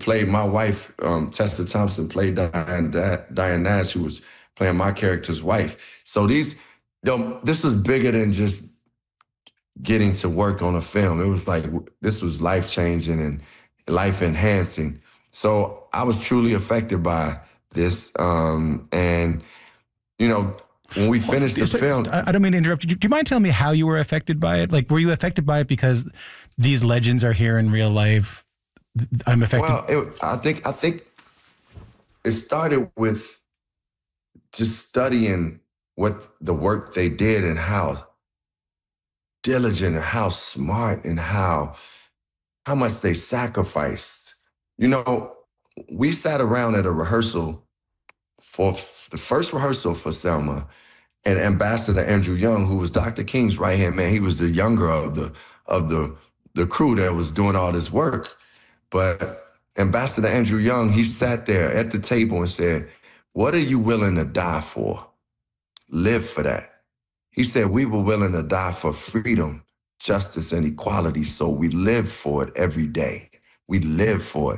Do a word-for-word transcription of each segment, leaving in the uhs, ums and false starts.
played my wife, um, Tessa Thompson, played Diane, Diane Nash, who was playing my character's wife. So these, you know, this was bigger than just getting to work on a film. It was like, this was life-changing and life-enhancing. So I was truly affected by this. Um, and, you know, when we finished the so, film... I don't mean to interrupt you. Do you mind telling me how you were affected by it? Like, were you affected by it because these legends are here in real life? I'm affected. Well, it, I think I think it started with just studying what the work they did and how diligent and how smart and how how much they sacrificed. You know, we sat around at a rehearsal for the first rehearsal for Selma, and Ambassador Andrew Young, who was Doctor King's right-hand man, he was the younger of the of the the crew that was doing all this work. But Ambassador Andrew Young, he sat there at the table and said, "What are you willing to die for? Live for that." He said, "We were willing to die for freedom, justice, and equality, so we live for it every day. We live for it."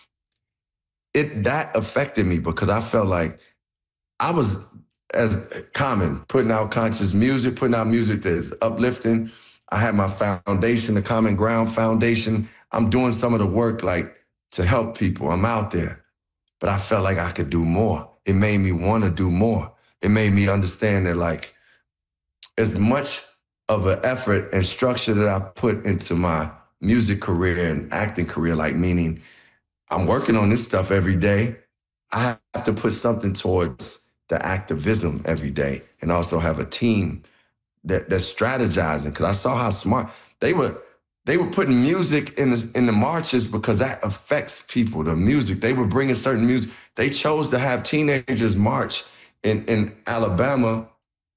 It that affected me because I felt like I was, as Common, putting out conscious music, putting out music that is uplifting. I had my foundation, the Common Ground Foundation. I'm doing some of the work like to help people. I'm out there. But I felt like I could do more. It made me want to do more. It made me understand that like as much of an effort and structure that I put into my music career and acting career, like meaning I'm working on this stuff every day, I have to put something towards the activism every day and also have a team that that's strategizing. Because I saw how smart they were. They were putting music in the, in the marches because that affects people, the music. They were bringing certain music. They chose to have teenagers march in, in Alabama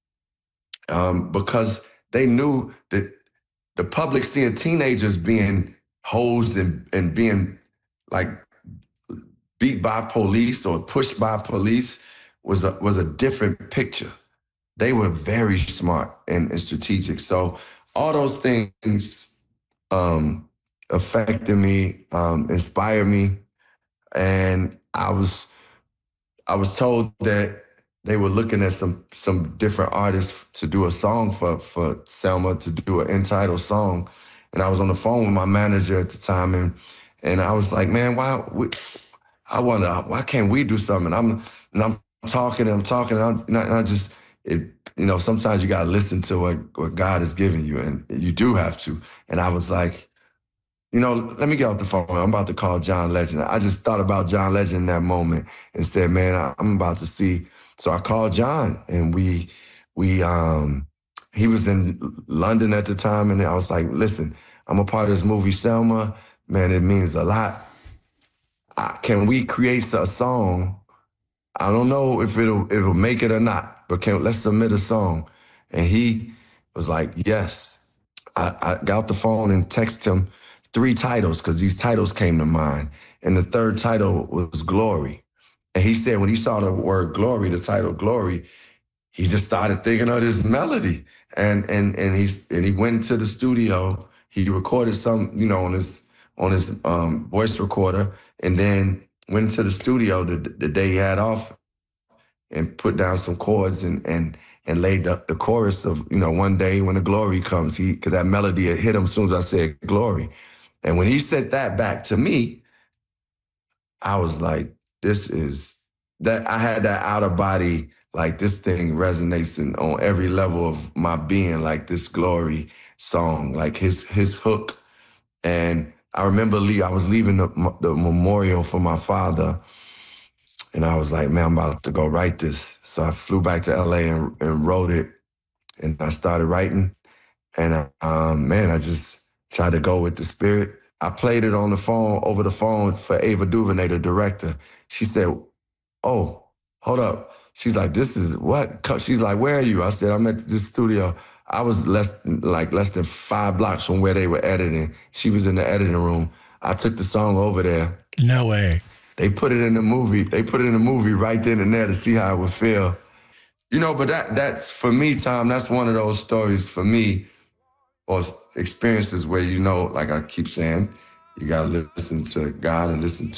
um, because they knew that the public seeing teenagers being hosed and, and being like beat by police or pushed by police was a, was a different picture. They were very smart and, and strategic. So all those things um, affected me, um, inspired me. And I was I was told that they were looking at some some different artists to do a song for, for Selma, to do an entitled song. And I was on the phone with my manager at the time, and and I was like, man, why we, I wonder, why can't we do something? I'm and I'm talking and I'm talking, and, I'm, and I just, it, you know, sometimes you got to listen to what, what God has given you, and you do have to. And I was like, you know, let me get off the phone. I'm about to call John Legend. I just thought about John Legend in that moment and said, man, I, I'm about to see. So I called John, and we, we, um, he was in London at the time, and I was like, listen, I'm a part of this movie, Selma. Man, it means a lot. I, can we create a song? I don't know if it'll it'll make it or not, but can let's submit a song. And he was like, yes. I, I got the phone and texted him three titles because these titles came to mind. And the third title was Glory. And he said when he saw the word glory, the title Glory, he just started thinking of this melody. And and and he's and he went to the studio. He recorded some, you know, on his on his um, voice recorder, and then went to the studio the, the day he had off and put down some chords and and and laid the, the chorus of, you know, one day when the glory comes, he because that melody had hit him as soon as I said glory. And when he said that back to me, I was like, this is that I had that out of body, like this thing resonates in, on every level of my being, like this Glory song, like his his hook. And I remember Lee, I was leaving the, the memorial for my father, and I was like, man, I'm about to go write this. So I flew back to L A and, and wrote it, and I started writing. And I, um, man, I just tried to go with the spirit. I played it on the phone, over the phone for Ava DuVernay, the director. She said, oh, hold up. She's like, this is what? She's like, where are you? I said, I'm at this studio. I was less like less than five blocks from where they were editing. She was in the editing room. I took the song over there. No way. They put it in the movie. They put it in the movie right then and there to see how it would feel. You know, but that that's, for me, Tom, that's one of those stories for me, or experiences where, you know, like I keep saying, you got to listen to God and listen to